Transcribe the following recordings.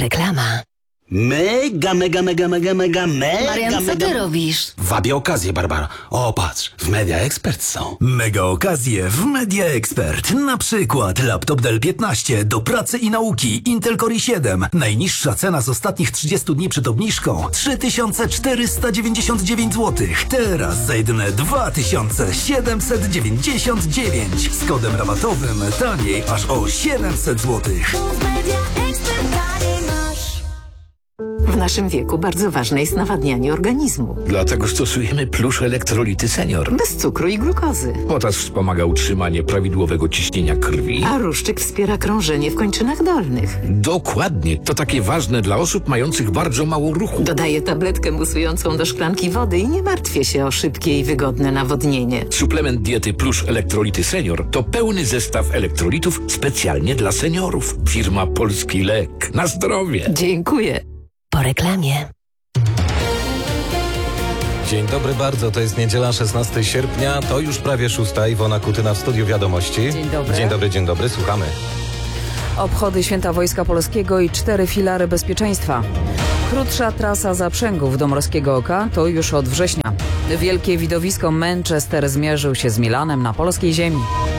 Reklama. Mega. Marian, co ty robisz? Wabię okazję, Barbara. O, patrz, w Media Expert są. Mega okazje w Media Expert. Na przykład laptop Dell 15 do pracy i nauki Intel Core i7. Najniższa cena z ostatnich 30 dni przed obniżką 3499 zł. Teraz za jedyne 2799. Z kodem rabatowym taniej aż o 700 zł. W naszym wieku bardzo ważne jest nawadnianie organizmu. Dlatego stosujemy Plusz Elektrolity Senior. Bez cukru i glukozy. Potas wspomaga utrzymanie prawidłowego ciśnienia krwi. A ruszczyk wspiera krążenie w kończynach dolnych. Dokładnie. To takie ważne dla osób mających bardzo mało ruchu. Dodaję tabletkę musującą do szklanki wody i nie martwię się o szybkie i wygodne nawodnienie. Suplement diety Plusz Elektrolity Senior to pełny zestaw elektrolitów specjalnie dla seniorów. Firma Polski Lek. Na zdrowie. Dziękuję. Po reklamie. Dzień dobry bardzo, to jest niedziela 16 sierpnia, to już prawie 6. Iwona Kutyna w Studiu Wiadomości. Dzień dobry. Dzień dobry, słuchamy. Obchody Święta Wojska Polskiego i 4 filary bezpieczeństwa. Krótsza trasa zaprzęgów do Morskiego Oka to już od września. Wielkie widowisko Manchester zmierzył się z Milanem na polskiej ziemi.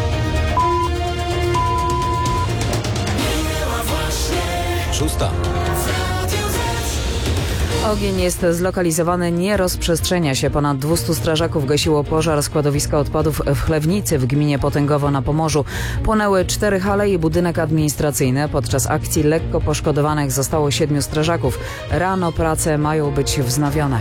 Szósta. Ogień jest zlokalizowany, nie rozprzestrzenia się. Ponad 200 strażaków gasiło pożar składowiska odpadów w Chlewnicy w gminie Potęgowo na Pomorzu. Płonęły 4 hale i budynek administracyjny. Podczas akcji lekko poszkodowanych zostało 7 strażaków. Rano prace mają być wznowione.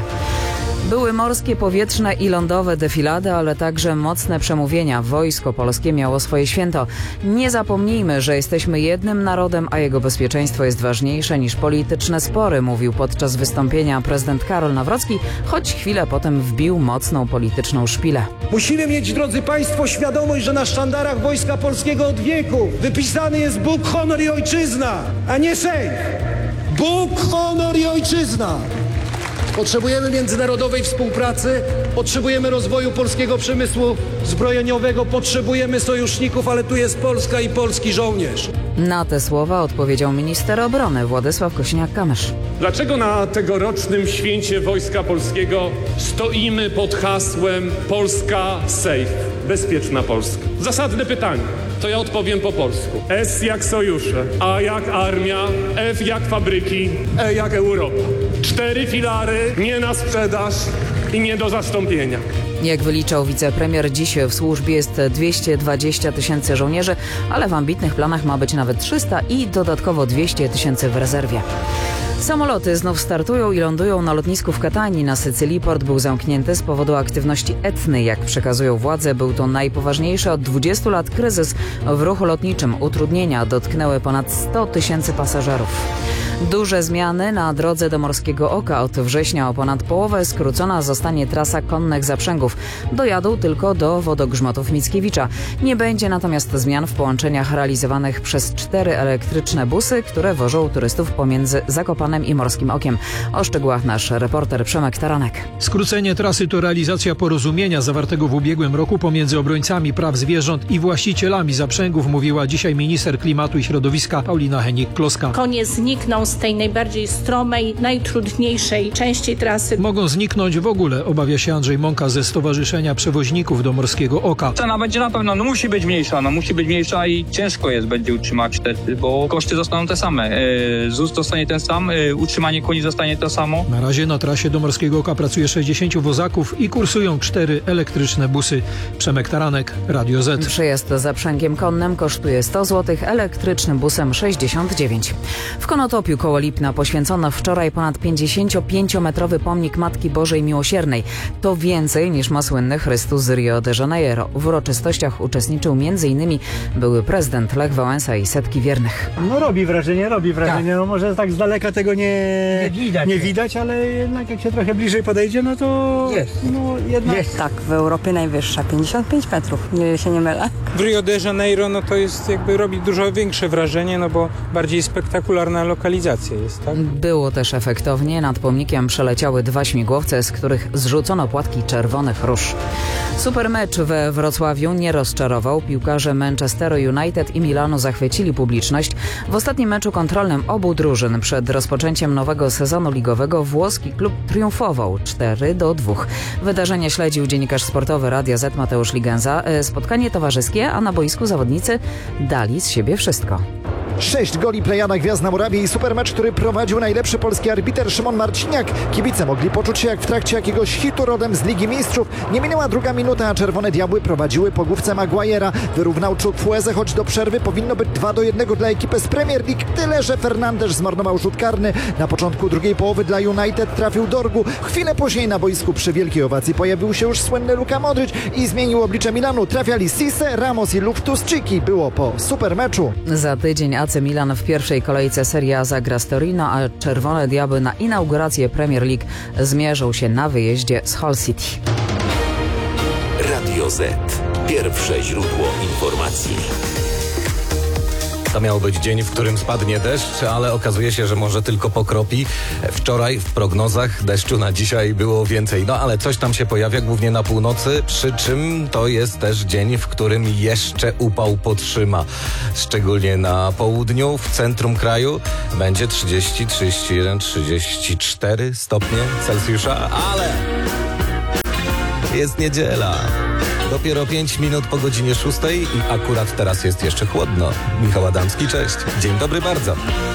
Były morskie, powietrzne i lądowe defilady, ale także mocne przemówienia. Wojsko polskie miało swoje święto. Nie zapomnijmy, że jesteśmy jednym narodem, a jego bezpieczeństwo jest ważniejsze niż polityczne spory, mówił podczas wystąpienia prezydent Karol Nawrocki, choć chwilę potem wbił mocną polityczną szpilę. Musimy mieć, drodzy Państwo, świadomość, że na sztandarach Wojska Polskiego od wieków wypisany jest Bóg, honor i ojczyzna, a nie Sejm. Bóg, honor i ojczyzna. Potrzebujemy międzynarodowej współpracy, potrzebujemy rozwoju polskiego przemysłu zbrojeniowego, potrzebujemy sojuszników, ale tu jest Polska i polski żołnierz. Na te słowa odpowiedział minister obrony Władysław Kosiniak-Kamysz. Dlaczego na tegorocznym święcie Wojska Polskiego stoimy pod hasłem Polska safe, bezpieczna Polska? Zasadne pytanie, to ja odpowiem po polsku. S jak sojusze, A jak armia, F jak fabryki, E jak Europa. 4 filary, nie na sprzedaż i nie do zastąpienia. Jak wyliczał wicepremier, dziś w służbie jest 220 tysięcy żołnierzy, ale w ambitnych planach ma być nawet 300 i dodatkowo 200 tysięcy w rezerwie. Samoloty znów startują i lądują na lotnisku w Katanii na Sycylii. Port był zamknięty z powodu aktywności Etny. Jak przekazują władze, był to najpoważniejszy od 20 lat kryzys w ruchu lotniczym. Utrudnienia dotknęły ponad 100 tysięcy pasażerów. Duże zmiany na drodze do Morskiego Oka. Od września o ponad połowę skrócona zostanie trasa konnych zaprzęgów. Dojadą tylko do wodogrzmotów Mickiewicza. Nie będzie natomiast zmian w połączeniach realizowanych przez 4 elektryczne busy, które wożą turystów pomiędzy Zakopanem i Morskim Okiem. O szczegółach nasz reporter Przemek Taranek. Skrócenie trasy to realizacja porozumienia zawartego w ubiegłym roku pomiędzy obrońcami praw zwierząt i właścicielami zaprzęgów, mówiła dzisiaj minister klimatu i środowiska Paulina Hennig-Kloska. Konie znikną z tej najbardziej stromej, najtrudniejszej części trasy. Mogą zniknąć w ogóle, obawia się Andrzej Mąka ze Stowarzyszenia Przewoźników do Morskiego Oka. Cena będzie na pewno, musi być mniejsza i ciężko będzie utrzymać wtedy, bo koszty zostaną te same. ZUS zostanie ten sam, utrzymanie koni zostanie to samo. Na razie na trasie do Morskiego Oka pracuje 60 wozaków i kursują 4 elektryczne busy. Przemek Taranek, Radio Z. Przejazd zaprzęgiem konnym kosztuje 100 zł, elektrycznym busem 69. W Konotopiu koło Lipna poświęcono wczoraj ponad 55-metrowy pomnik Matki Bożej Miłosiernej. To więcej niż ma słynny Chrystus z Rio de Janeiro. W uroczystościach uczestniczył m.in. były prezydent Lech Wałęsa i setki wiernych. Robi wrażenie. Tak. No może tak z daleka tego nie widać, ale jednak jak się trochę bliżej podejdzie, no to jednak... Tak, w Europie najwyższa, 55 metrów, nie się nie mylę. W Rio de Janeiro no to jest robi dużo większe wrażenie, no bo bardziej spektakularna lokalizacja jest, tak? Było też efektownie. Nad pomnikiem przeleciały 2 śmigłowce, z których zrzucono płatki czerwonych róż. Super mecz we Wrocławiu nie rozczarował. Piłkarze Manchesteru United i Milanu zachwycili publiczność. W ostatnim meczu kontrolnym obu drużyn przed rozpoczęciem nowego sezonu ligowego włoski klub triumfował 4-2. Wydarzenie śledził dziennikarz sportowy Radia Z Mateusz Ligenza. Spotkanie towarzyskie, a na boisku zawodnicy dali z siebie wszystko. 6 goli Plejana Gwiazd na murawie i supermecz, który prowadził najlepszy polski arbiter Szymon Marciniak. Kibice mogli poczuć się jak w trakcie jakiegoś hitu rodem z Ligi Mistrzów. Nie minęła 2 minuta, a Czerwone Diabły prowadziły po główce Maguire'a. Wyrównał Chukwueze, choć do przerwy powinno być 2-1 dla ekipy z Premier League. Tyle, że Fernandes zmarnował rzut karny. Na początku drugiej połowy dla United trafił Dorgu. Chwilę później na boisku przy wielkiej owacji pojawił się już słynny Luka Modric i zmienił oblicze Milanu. Trafiali Cisse, Ramos i Loftus-Cheeki. Było po supermeczu. Za tydzień AC Milan w pierwszej kolejce Serie A zagra z Torino, a Czerwone Diabły na inaugurację Premier League zmierzą się na wyjeździe z Hull City. Radio Z. Pierwsze źródło informacji. To miał być dzień, w którym spadnie deszcz, ale okazuje się, że może tylko pokropi. Wczoraj w prognozach deszczu na dzisiaj było więcej. No ale coś tam się pojawia, głównie na północy, przy czym to jest też dzień, w którym jeszcze upał potrzyma. Szczególnie na południu, w centrum kraju będzie 30, 31, 34 stopnie Celsjusza, ale jest niedziela. Dopiero 5 minut po godzinie 6 i akurat teraz jest jeszcze chłodno. Michał Adamski, cześć. Dzień dobry bardzo.